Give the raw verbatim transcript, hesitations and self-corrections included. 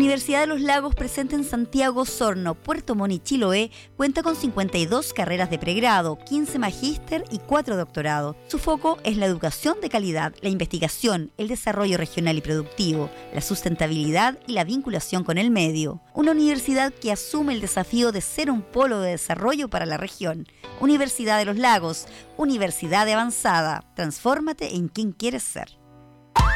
Universidad de los Lagos, presente en Santiago, Osorno, Puerto Montt y Chiloé, cuenta con cincuenta y dos carreras de pregrado, quince magíster y cuatro doctorados. Su foco es la educación de calidad, la investigación, el desarrollo regional y productivo, la sustentabilidad y la vinculación con el medio. Una universidad que asume el desafío de ser un polo de desarrollo para la región. Universidad de los Lagos, universidad de avanzada. Transfórmate en quien quieres ser.